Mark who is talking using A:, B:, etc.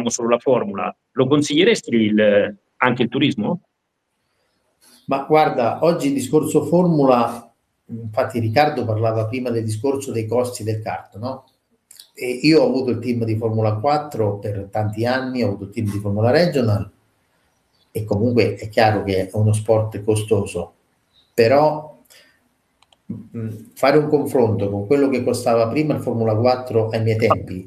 A: parlavamo solo la Formula, lo consiglieresti anche il turismo?
B: Ma guarda, oggi il discorso Formula, infatti Riccardo parlava prima del discorso dei costi del kart, no? E io ho avuto il team di Formula 4 per tanti anni, ho avuto il team di Formula Regional e comunque è chiaro che è uno sport costoso, però fare un confronto con quello che costava prima il Formula 4 ai miei tempi